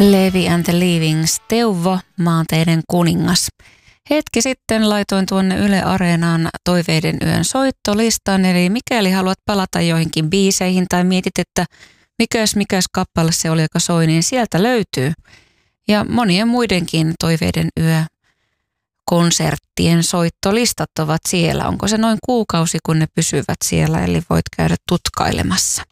Levi and the Leavings, Teuvo, maanteiden kuningas. Hetki sitten laitoin tuonne Yle Areenaan toiveiden yön soittolistan, eli mikäli haluat palata joihinkin biiseihin tai mietit, että mikäs kappale se oli, joka soi, niin sieltä löytyy. Ja monien muidenkin toiveiden yö konserttien soittolistat ovat siellä. Onko se noin kuukausi, kun ne pysyvät siellä, eli voit käydä tutkailemassa.